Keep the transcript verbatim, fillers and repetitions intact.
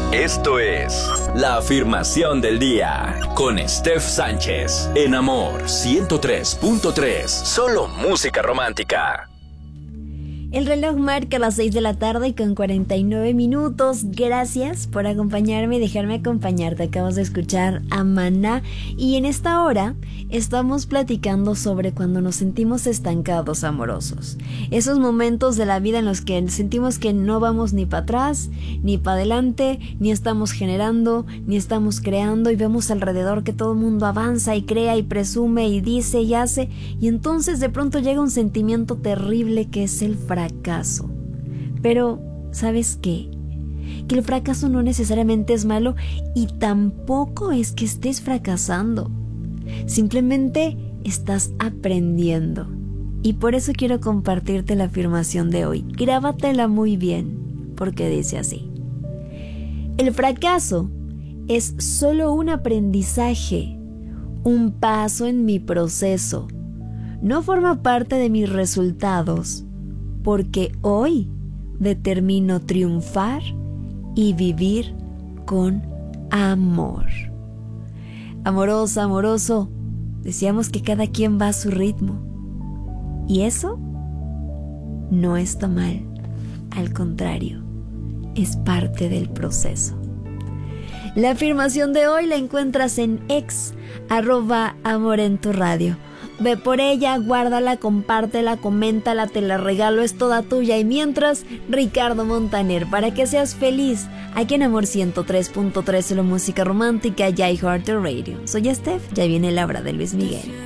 Esto es La Afirmación del Día con Steph Sánchez en Amor ciento tres punto tres. Solo música romántica. El reloj marca las seis de la tarde con cuarenta y nueve minutos. Gracias por acompañarme y dejarme acompañarte. Acabas de escuchar a Maná y en esta hora estamos platicando sobre cuando nos sentimos estancados amorosos. Esos momentos de la vida en los que sentimos que no vamos ni para atrás, ni para adelante, ni estamos generando, ni estamos creando y vemos alrededor que todo el mundo avanza y crea y presume y dice y hace y entonces de pronto llega un sentimiento terrible que es el fracaso. Fracaso. Pero, ¿sabes qué? Que el fracaso no necesariamente es malo y tampoco es que estés fracasando. Simplemente estás aprendiendo. Y por eso quiero compartirte la afirmación de hoy. Grábatela muy bien, porque dice así. El fracaso es solo un aprendizaje, un paso en mi proceso. No forma parte de mis resultados. Porque hoy determino triunfar y vivir con amor. Amorosa, amoroso, decíamos que cada quien va a su ritmo. Y eso no está mal. Al contrario, es parte del proceso. La afirmación de hoy la encuentras en ex, arroba amor en tu radio. Ve por ella, guárdala, compártela, coméntala, te la regalo, es toda tuya. Y mientras, Ricardo Montaner, para que seas feliz, aquí en Amor ciento tres punto tres, solo música romántica, ya iHeart Radio. Soy Steph, ya viene la hora de Luis Miguel.